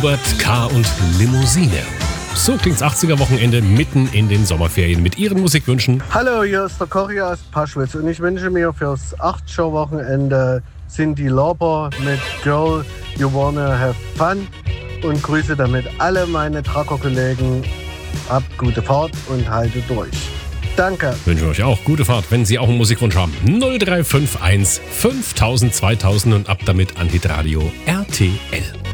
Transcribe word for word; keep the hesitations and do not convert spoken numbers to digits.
Hubert K. und Limousine. So klingt's achtziger-Wochenende mitten in den Sommerferien mit Ihren Musikwünschen. Hallo, hier ist der Cory aus Paschwitz und ich wünsche mir fürs acht-Show-Wochenende Cyndi Lauper mit Girl, You Wanna Have Fun und grüße damit alle meine Trucker-Kollegen. Habt gute Fahrt und haltet durch. Danke. Wünschen wir euch auch gute Fahrt, wenn Sie auch einen Musikwunsch haben. null drei fünf eins fünftausend zweitausend und ab damit an Hitradio R T L.